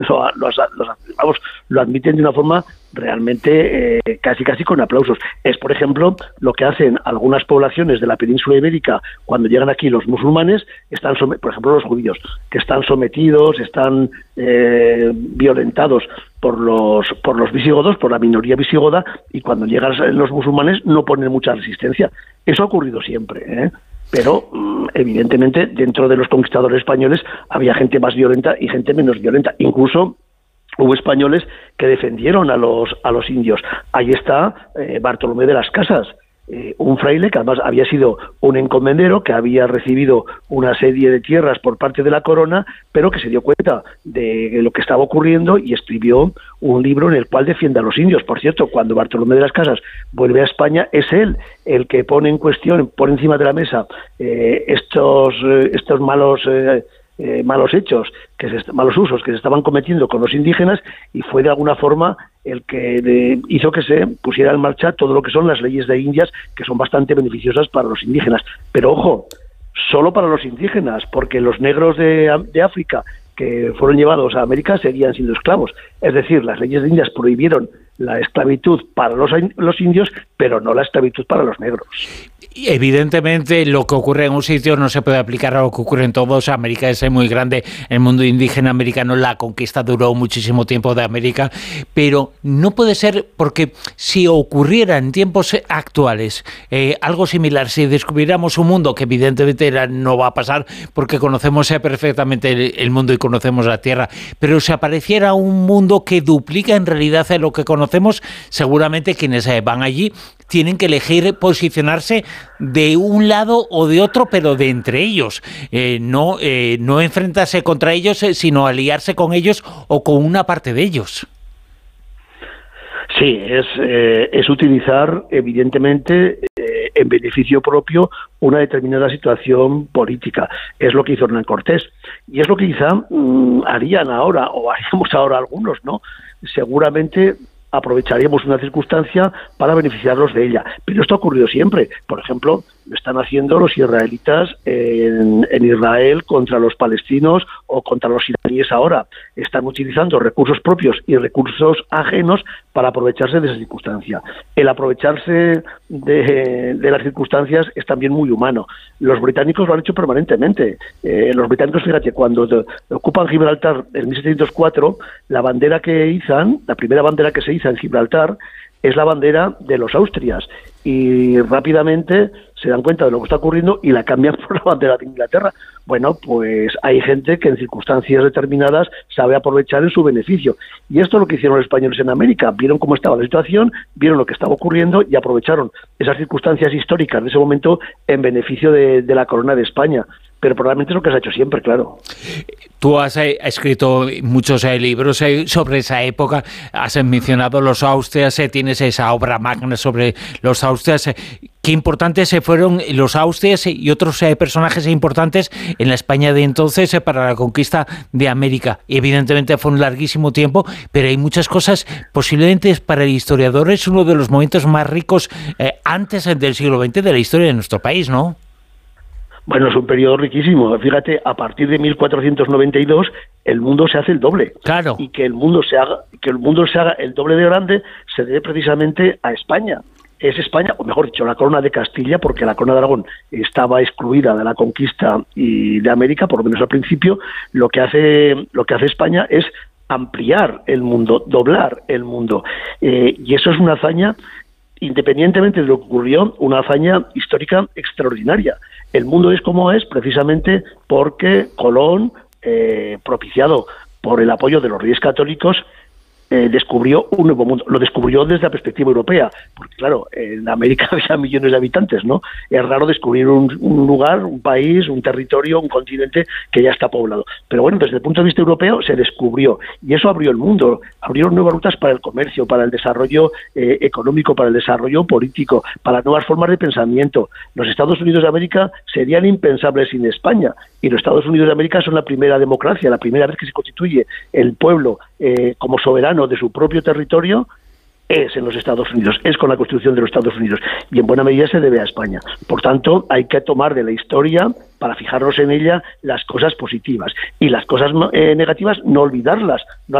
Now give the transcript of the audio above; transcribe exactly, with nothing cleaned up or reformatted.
lo, lo, lo, vamos, lo admiten de una forma realmente eh, casi casi con aplausos. Es, por ejemplo, lo que hacen algunas poblaciones de la península ibérica cuando llegan aquí los musulmanes, están por ejemplo los judíos, que están sometidos, están eh, violentados por los por los visigodos, por la minoría visigoda, y cuando llegan los musulmanes no ponen mucha resistencia. Eso ha ocurrido siempre, ¿eh? Pero evidentemente dentro de los conquistadores españoles había gente más violenta y gente menos violenta. Incluso hubo españoles que defendieron a los a los indios. Ahí está eh, Bartolomé de las Casas, eh, un fraile que además había sido un encomendero, que había recibido una serie de tierras por parte de la corona, pero que se dio cuenta de lo que estaba ocurriendo y escribió un libro en el cual defiende a los indios. Por cierto, cuando Bartolomé de las Casas vuelve a España, es él el que pone en cuestión, por encima de la mesa, eh, estos, eh, estos malos... Eh, Eh, malos hechos, que se, malos usos que se estaban cometiendo con los indígenas, y fue de alguna forma el que de, hizo que se pusiera en marcha todo lo que son las leyes de Indias, que son bastante beneficiosas para los indígenas. Pero ojo, solo para los indígenas, porque los negros de, de África que fueron llevados a América seguían siendo esclavos. Es decir, las leyes de Indias prohibieron la esclavitud para los, los indios, pero no la esclavitud para los negros. Evidentemente, lo que ocurre en un sitio no se puede aplicar a lo que ocurre en todos. América es muy grande, el mundo indígena americano, la conquista duró muchísimo tiempo de América, pero no puede ser, porque si ocurriera en tiempos actuales eh, algo similar, si descubriéramos un mundo, que evidentemente no va a pasar porque conocemos perfectamente el, el mundo y conocemos la Tierra, pero si apareciera un mundo que duplica en realidad lo que conocemos, seguramente quienes eh, van allí tienen que elegir posicionarse de un lado o de otro, pero de entre ellos. Eh, no, eh, no enfrentarse contra ellos, eh, sino aliarse con ellos o con una parte de ellos. Sí, es, eh, es utilizar, evidentemente, eh, en beneficio propio, una determinada situación política. Es lo que hizo Hernán Cortés. Y es lo que quizá mmm, harían ahora, o haríamos ahora algunos, ¿no? Seguramente aprovecharíamos una circunstancia para beneficiarlos de ella. Pero esto ha ocurrido siempre. Por ejemplo, lo están haciendo los israelitas en, en Israel contra los palestinos o contra los iraníes ahora. Están utilizando recursos propios y recursos ajenos para aprovecharse de esa circunstancia. El aprovecharse de, de las circunstancias es también muy humano. Los británicos lo han hecho permanentemente. Eh, los británicos, fíjate, cuando de, ocupan Gibraltar en mil setecientos cuatro, la bandera que izan, la primera bandera que se hizo en Gibraltar, es la bandera de los Austrias, y rápidamente se dan cuenta de lo que está ocurriendo y la cambian por la bandera de Inglaterra. Bueno, pues hay gente que en circunstancias determinadas sabe aprovechar en su beneficio, y esto es lo que hicieron los españoles en América. Vieron cómo estaba la situación, vieron lo que estaba ocurriendo y aprovecharon esas circunstancias históricas de ese momento en beneficio de, de la corona de España. Pero probablemente es lo que has hecho siempre, claro. Tú has eh, escrito muchos eh, libros eh, sobre esa época, has mencionado los Austrias, eh, tienes esa obra magna sobre los Austrias. Eh, ¿Qué importantes eh, fueron los Austrias eh, y otros eh, personajes importantes en la España de entonces eh, para la conquista de América? Y evidentemente fue un larguísimo tiempo, pero hay muchas cosas. Posiblemente para el historiador es uno de los momentos más ricos eh, antes del siglo veinte de la historia de nuestro país, ¿no? Bueno, es un periodo riquísimo. Fíjate, a partir de mil cuatrocientos noventa y dos el mundo se hace el doble. Claro. Y que el mundo se haga, que el mundo se haga el doble de grande se debe precisamente a España. Es España, o mejor dicho, la corona de Castilla, porque la corona de Aragón estaba excluida de la conquista y de América, por lo menos al principio. Lo que hace, lo que hace España es ampliar el mundo, doblar el mundo. Eh, y eso es una hazaña, independientemente de lo que ocurrió, una hazaña histórica extraordinaria. El mundo es como es precisamente porque Colón, eh, propiciado por el apoyo de los reyes católicos, eh, descubrió un nuevo mundo. Lo descubrió desde la perspectiva europea, porque claro, en América había millones de habitantes, ¿no? Es raro descubrir un, un lugar, un país, un territorio, un continente que ya está poblado. Pero bueno, desde el punto de vista europeo se descubrió, y eso abrió el mundo, abrieron nuevas rutas para el comercio, para el desarrollo eh, económico, para el desarrollo político, para nuevas formas de pensamiento. Los Estados Unidos de América serían impensables sin España, y los Estados Unidos de América son la primera democracia, la primera vez que se constituye el pueblo eh, como soberano de su propio territorio, es en los Estados Unidos, es con la Constitución de los Estados Unidos, y en buena medida se debe a España. Por tanto, hay que tomar de la historia, para fijarnos en ella, las cosas positivas, y las cosas eh, negativas no olvidarlas, no